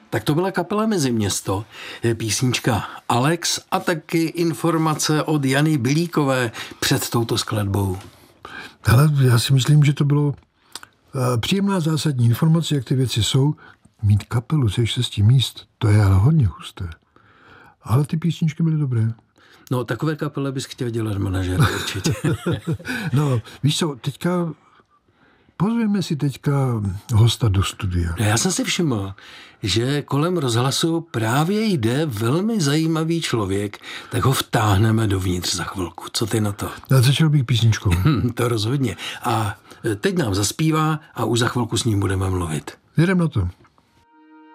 Tak to byla kapela Meziměsto, písnička Alex a taky informace od Jany Bilíkové před touto skladbou. Ale já si myslím, že to bylo příjemná zásadní informace, jak ty věci jsou. Mít kapelu se 6 míst, to je ale hodně husté. Ale ty písničky byly dobré. No, takové kapele bys chtěl dělat manažera určitě. No, víš co, pozveme si hosta do studia. No, já jsem si všiml, že kolem rozhlasu právě jde velmi zajímavý člověk, tak ho vtáhneme dovnitř za chvilku. Co ty na to? Já začal bych písničkou. To rozhodně. A teď nám zaspívá a už za chvilku s ním budeme mluvit. Jedem na to.